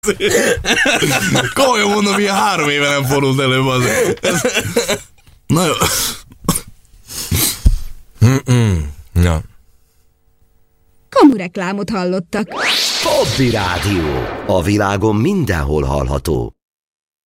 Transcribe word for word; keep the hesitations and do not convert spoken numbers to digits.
Komolyan mondom, ilyen három éve nem fordult elő az. Na jó. Na. Kamu reklámot hallottak. Hobby Rádió. A világon mindenhol hallható.